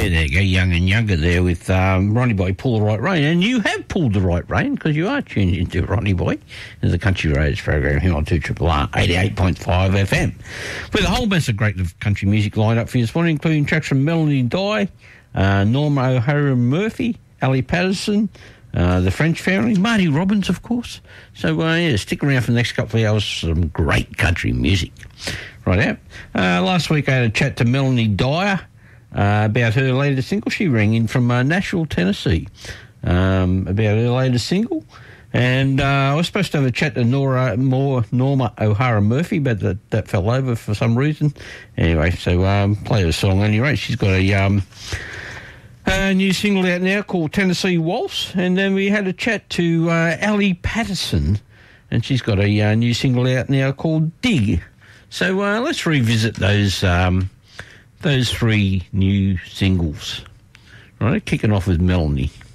Yeah, there you go, Young and Younger there with Ronnie Boy, Pull the Right Rein. And you have pulled the right rein because you are tuned into Ronnie Boy as the Country Roads program here on 2RRR 88.5 FM. With a whole mess of great country music lined up for you this morning, including tracks from Melanie Dye, Norma O'Hara Murphy, Ali Patterson, the French family, Marty Robbins, of course. So, stick around for the next couple of hours for some great country music. Right out. Last week I had a chat to Melanie Dyer about her latest single. She rang in from Nashville, Tennessee, about her latest single. And I was supposed to have a chat to Norma O'Hara Murphy, but that fell over for some reason. Anyway, so play the song anyway. She's got a new single out now called Tennessee Waltz. And then we had a chat to Ali Patterson, and she's got a new single out now called Dig. So let's revisit those three new singles. Right, kicking off with Melanie.